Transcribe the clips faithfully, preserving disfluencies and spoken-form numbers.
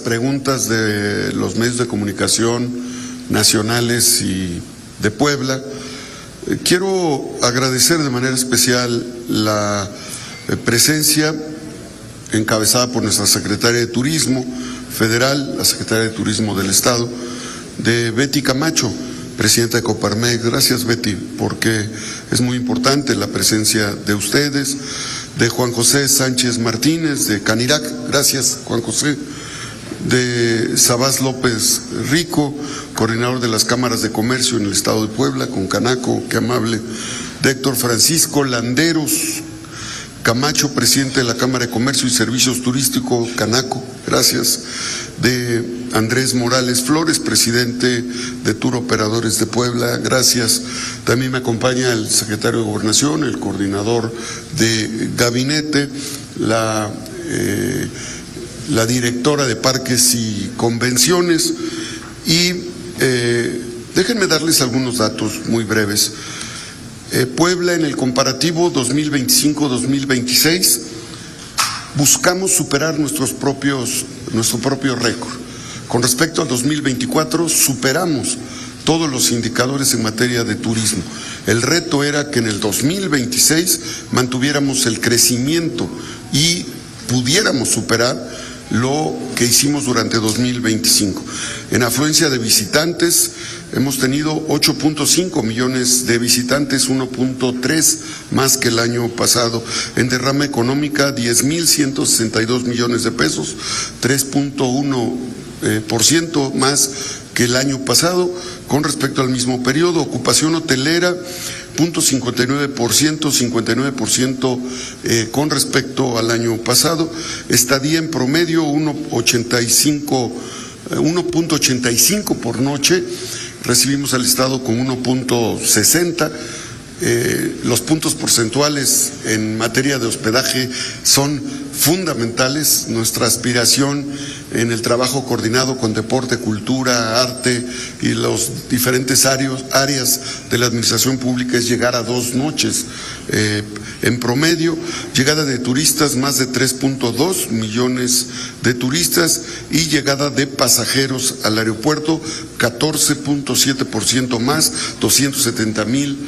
preguntas de los medios de comunicación nacionales y de Puebla. Eh, quiero agradecer de manera especial la eh, presencia encabezada por nuestra secretaria de Turismo Federal, la secretaria de Turismo del Estado, de Betty Camacho, presidenta de Coparmex. Gracias, Betty, porque es muy importante la presencia de ustedes, de Juan José Sánchez Martínez, de Canirac. Gracias, Juan José. De Sabás López Rico, coordinador de las cámaras de comercio en el Estado de Puebla, con Canaco, qué amable. De Héctor Francisco Landeros Camacho, presidente de la Cámara de Comercio y Servicios Turísticos, Canaco, gracias. De Andrés Morales Flores, presidente de Tour Operadores de Puebla, gracias. También me acompaña el secretario de Gobernación, el coordinador de gabinete, la, eh, la directora de Parques y Convenciones. Y eh, déjenme darles algunos datos muy breves. Eh, Puebla, en el comparativo dos mil veinticinco dos mil veintiséis, buscamos superar nuestros propios, nuestro propio récord. Con respecto al dos mil veinticuatro, superamos todos los indicadores en materia de turismo. El reto era que en el dos mil veintiséis mantuviéramos el crecimiento y pudiéramos superar lo que hicimos durante dos mil veinticinco. En afluencia de visitantes hemos tenido ocho punto cinco millones de visitantes, uno punto tres más que el año pasado. En derrama económica, diez mil ciento sesenta y dos millones de pesos, tres punto uno por ciento más que el año pasado con respecto al mismo periodo. Ocupación hotelera, punto cincuenta y nueve por ciento, cincuenta y nueve por ciento eh, con respecto al año pasado. Estadía en promedio, uno punto ochenta y cinco por noche. Recibimos al Estado con uno punto sesenta. Eh, los puntos porcentuales en materia de hospedaje son fundamentales. Nuestra aspiración en el trabajo coordinado con deporte, cultura, arte y los diferentes áreas, áreas de la administración pública es llegar a dos noches eh, en promedio. Llegada de turistas, más de tres punto dos millones de turistas, y llegada de pasajeros al aeropuerto, catorce punto siete por ciento más, doscientos setenta mil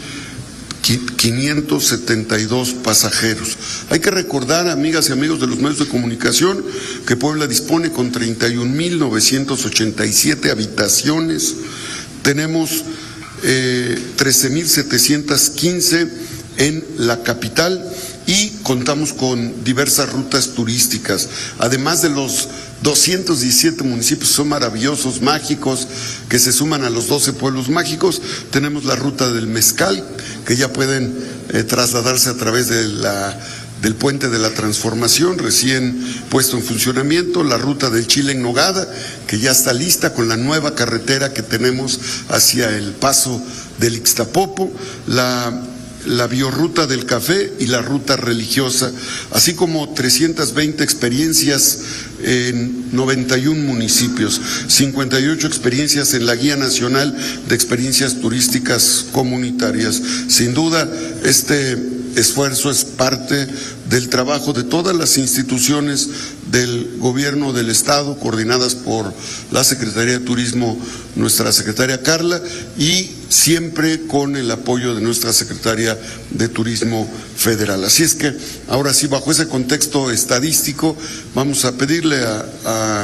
quinientos setenta y dos pasajeros. Hay que recordar, amigas y amigos de los medios de comunicación, que Puebla dispone con treinta y un mil novecientos ochenta y siete habitaciones. Tenemos eh, trece mil setecientos quince en la capital y contamos con diversas rutas turísticas, además de los doscientos diecisiete municipios son maravillosos, mágicos, que se suman a los doce pueblos mágicos. Tenemos la ruta del Mezcal, que ya pueden eh, trasladarse a través de la, del puente de la Transformación, recién puesto en funcionamiento. La ruta del Chile en Nogada, que ya está lista con la nueva carretera que tenemos hacia el paso del Ixtapopo. La la biorruta del café y la ruta religiosa, así como trescientas veinte experiencias en noventa y un municipios, cincuenta y ocho experiencias en la Guía Nacional de Experiencias Turísticas Comunitarias. Sin duda, este esfuerzo es parte del trabajo de todas las instituciones del gobierno del Estado, coordinadas por la Secretaría de Turismo, nuestra secretaria Carla, y siempre con el apoyo de nuestra secretaria de Turismo Federal. Así es que, ahora sí, bajo ese contexto estadístico, vamos a pedirle a, a,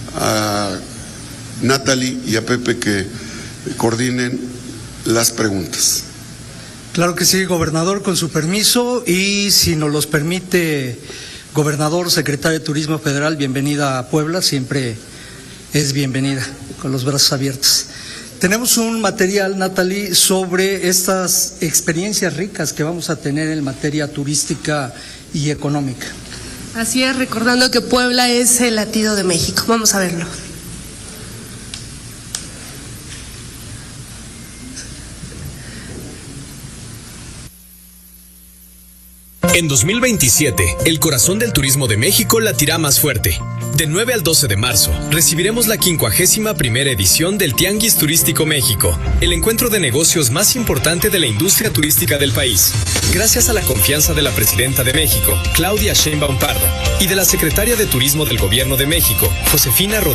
a Natalie y a Pepe que coordinen las preguntas. Claro que sí, gobernador, con su permiso, y si nos los permite, gobernador, secretario de Turismo Federal, bienvenida a Puebla, siempre es bienvenida, con los brazos abiertos. Tenemos un material, Natalie, sobre estas experiencias ricas que vamos a tener en materia turística y económica. Así es, recordando que Puebla es el latido de México. Vamos a verlo. En dos mil veintisiete, el corazón del turismo de México latirá más fuerte. De nueve al doce de marzo, recibiremos la quincuagésima primera edición del Tianguis Turístico México, el encuentro de negocios más importante de la industria turística del país. Gracias a la confianza de la Presidenta de México, Claudia Sheinbaum Pardo, y de la Secretaria de Turismo del Gobierno de México, Josefina Rodríguez